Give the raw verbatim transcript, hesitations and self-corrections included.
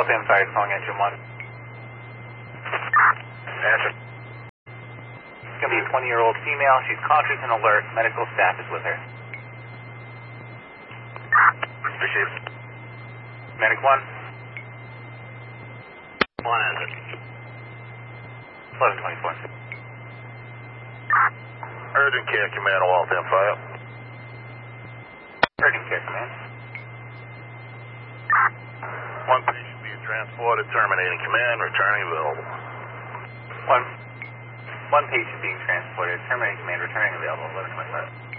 I'm sorry, calling engine one. Answer. It's going to be a twenty-year-old female. She's conscious and alert. Medical staff is with her. Received. Medic one. One answer. eleven twenty-four. Urgent care command, Waltham file. Urgent care command. One patient being transported, terminating command, returning available. One. One patient being transported. Terminating command. Returning available. eleven twenty-five.